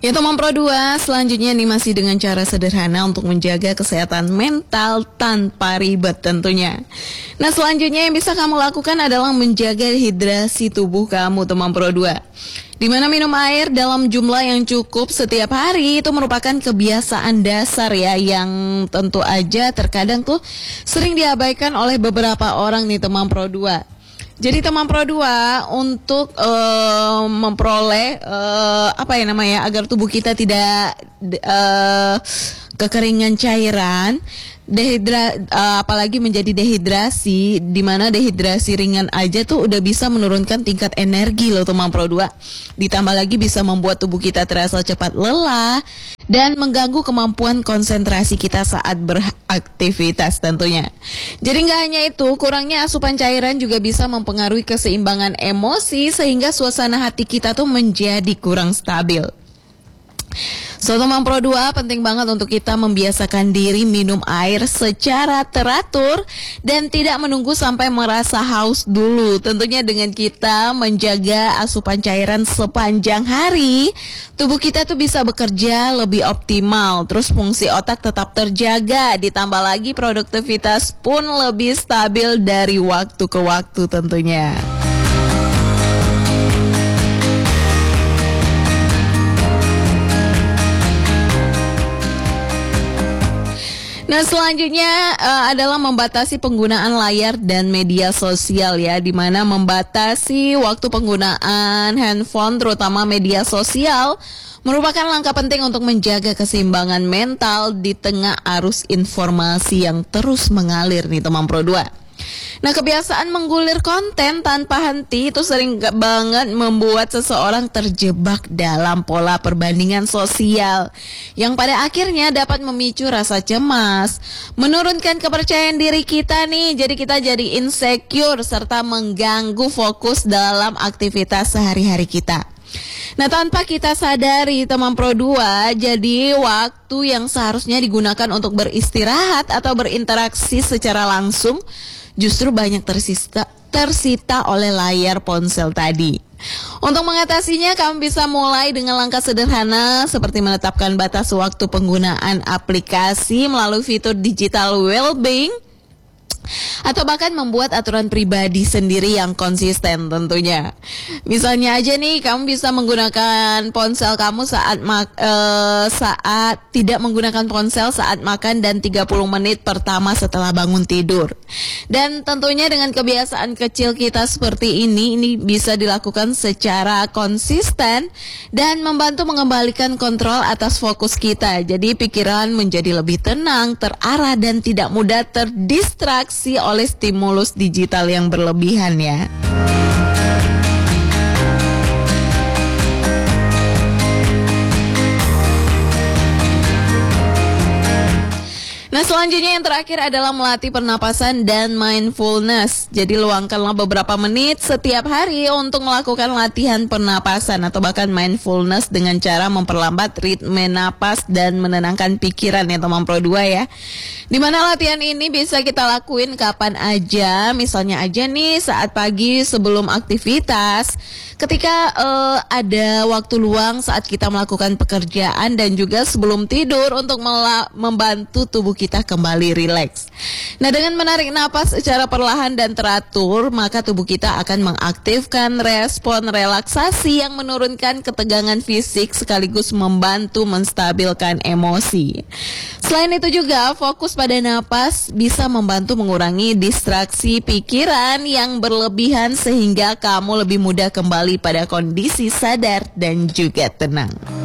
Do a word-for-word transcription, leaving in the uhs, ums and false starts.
Ya teman Pro dua, selanjutnya nih masih dengan cara sederhana untuk menjaga kesehatan mental tanpa ribet tentunya. Nah selanjutnya yang bisa kamu lakukan adalah menjaga hidrasi tubuh kamu teman Pro dua. Di mana minum air dalam jumlah yang cukup setiap hari itu merupakan kebiasaan dasar ya, yang tentu aja terkadang tuh sering diabaikan oleh beberapa orang nih teman Pro dua. Jadi teman Pro dua untuk uh, memperoleh uh, apa ya namanya agar tubuh kita tidak uh, kekeringan cairan, dehidra uh, apalagi menjadi dehidrasi, di mana dehidrasi ringan aja tuh udah bisa menurunkan tingkat energi loh teman Pro dua. Ditambah lagi bisa membuat tubuh kita terasa cepat lelah dan mengganggu kemampuan konsentrasi kita saat beraktivitas tentunya. Jadi nggak hanya itu, kurangnya asupan cairan juga bisa mempengaruhi keseimbangan emosi sehingga suasana hati kita tuh menjadi kurang stabil. So teman Pro dua, penting banget untuk kita membiasakan diri minum air secara teratur dan tidak menunggu sampai merasa haus dulu. Tentunya dengan kita menjaga asupan cairan sepanjang hari, tubuh kita tuh bisa bekerja lebih optimal. Terus fungsi otak tetap terjaga, ditambah lagi produktivitas pun lebih stabil dari waktu ke waktu tentunya. Nah selanjutnya uh, adalah membatasi penggunaan layar dan media sosial ya, di mana membatasi waktu penggunaan handphone terutama media sosial merupakan langkah penting untuk menjaga keseimbangan mental di tengah arus informasi yang terus mengalir nih teman Pro dua. Nah kebiasaan menggulir konten tanpa henti itu sering banget membuat seseorang terjebak dalam pola perbandingan sosial yang pada akhirnya dapat memicu rasa cemas, menurunkan kepercayaan diri kita nih, jadi kita jadi insecure serta mengganggu fokus dalam aktivitas sehari-hari kita. Nah tanpa kita sadari teman Pro dua, jadi waktu yang seharusnya digunakan untuk beristirahat atau berinteraksi secara langsung justru banyak tersisa, tersita oleh layar ponsel tadi. Untuk mengatasinya, kamu bisa mulai dengan langkah sederhana seperti menetapkan batas waktu penggunaan aplikasi melalui fitur digital well-being, atau bahkan membuat aturan pribadi sendiri yang konsisten tentunya. Misalnya aja nih, kamu bisa menggunakan ponsel kamu saat mak uh, saat tidak menggunakan ponsel saat makan dan tiga puluh menit pertama setelah bangun tidur. Dan tentunya dengan kebiasaan kecil kita seperti ini, ini bisa dilakukan secara konsisten dan membantu mengembalikan kontrol atas fokus kita. Jadi pikiran menjadi lebih tenang, terarah dan tidak mudah terdistraksi oleh stimulus digital yang berlebihan ya. Nah selanjutnya yang terakhir adalah melatih pernapasan dan mindfulness. Jadi luangkanlah beberapa menit setiap hari untuk melakukan latihan pernapasan atau bahkan mindfulness dengan cara memperlambat ritme napas dan menenangkan pikiran ya teman Pro dua ya. Dimana latihan ini bisa kita lakuin kapan aja, misalnya aja nih saat pagi sebelum aktivitas, ketika uh, ada waktu luang saat kita melakukan pekerjaan, dan juga sebelum tidur untuk membantu tubuh kita kembali rileks. Nah dengan menarik napas secara perlahan dan teratur, maka tubuh kita akan mengaktifkan respon relaksasi yang menurunkan ketegangan fisik sekaligus membantu menstabilkan emosi. Selain itu juga fokus pada napas bisa membantu mengurangi distraksi pikiran yang berlebihan sehingga kamu lebih mudah kembali pada kondisi sadar dan juga tenang.